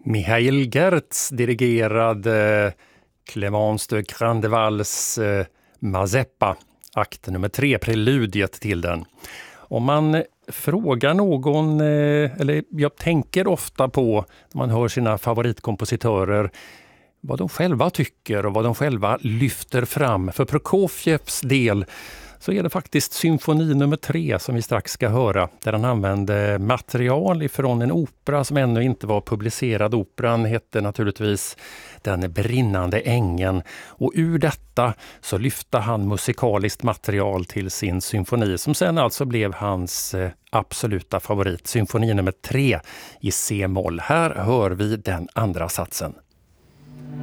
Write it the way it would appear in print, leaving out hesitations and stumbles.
Michael Gertz dirigerade Clémence de Grandevals Mazeppa, akt nummer 3, preludiet till den. Om man frågar någon, eller jag tänker ofta på när man hör sina favoritkompositörer, vad de själva tycker och vad de själva lyfter fram. För Prokofjevs del så är det faktiskt symfoni nummer 3 som vi strax ska höra, där han använde material ifrån en opera som ännu inte var publicerad. Operan hette naturligtvis Den brinnande ängen, och ur detta så lyfte han musikaliskt material till sin symfoni som sen alltså blev hans absoluta favorit, symfoni nummer 3 i C-moll. Här hör vi den andra satsen.